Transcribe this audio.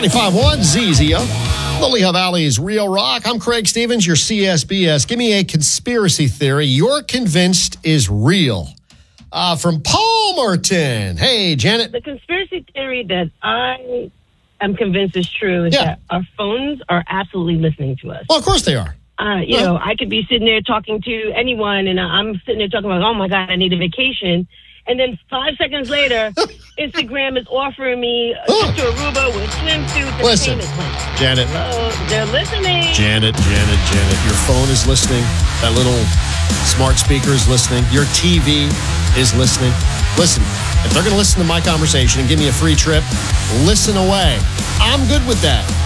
95.1 ZZO, Liliha Valley's Real Rock. I'm Craig Stevens, your CSBS. Give me a conspiracy theory you're convinced is real. From Palmerton. Hey, Janet. The conspiracy theory that I am convinced is true is that our phones are absolutely listening to us. Well, of course they are. You know, I could be sitting there talking to anyone, and I'm sitting there talking about, oh, my God, I need a vacation. And then 5 seconds later, Instagram is offering me a trip to Aruba with swimsuits and Listen, payment plans. Janet. Hello, they're listening. Janet. Your phone is listening. That little smart speaker is listening. Your TV is listening. Listen, if they're going to listen to my conversation and give me a free trip, listen away. I'm good with that.